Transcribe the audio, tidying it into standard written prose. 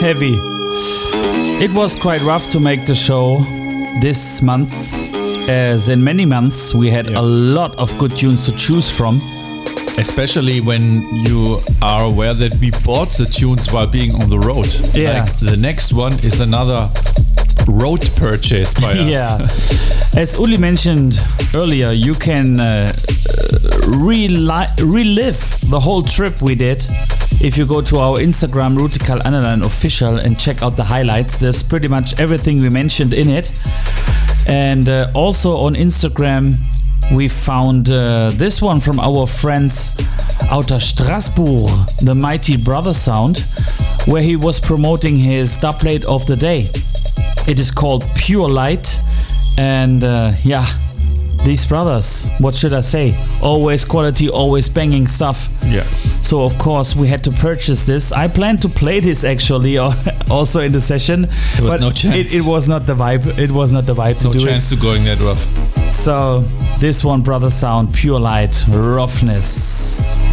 heavy. It was quite rough to make the show this month, as in many months we had a lot of good tunes to choose from. Especially when you are aware that we bought the tunes while being on the road. Yeah. Like the next one is another road purchase by us. Yeah. As Uli mentioned earlier, you can relive the whole trip we did if you go to our Instagram, Rutikal_official, and check out the highlights. There's pretty much everything we mentioned in it. And also on Instagram, we found this one from our friends out of Strasbourg, the Mighty Brother Sound, where he was promoting his dubplate of the day. It is called Pure Light, and these brothers, what should I say? Always quality, always banging stuff. Yeah. So of course we had to purchase this. I planned to play this actually also in the session. There was no chance. It was not the vibe. It was not the vibe to do it. No chance to going that rough. So this one, Brother Sound, Pure Light, Roughness.